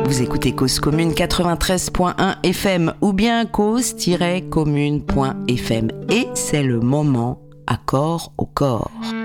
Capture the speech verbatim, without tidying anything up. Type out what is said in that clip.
Vous écoutez Cause Commune quatre-vingt-treize point un F M ou bien cause tiret commune point f m et c'est le moment Accord au corps.